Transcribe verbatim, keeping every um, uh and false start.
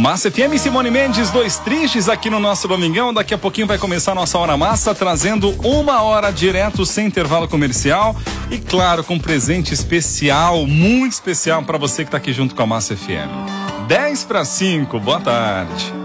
Massa F M, Simone Mendes, Dois Tristes aqui no nosso Domingão. Daqui a pouquinho vai começar a nossa Hora Massa, trazendo uma hora direto sem intervalo comercial e, claro, com um presente especial, muito especial para você que está aqui junto com a Massa F M. dez para cinco, boa tarde.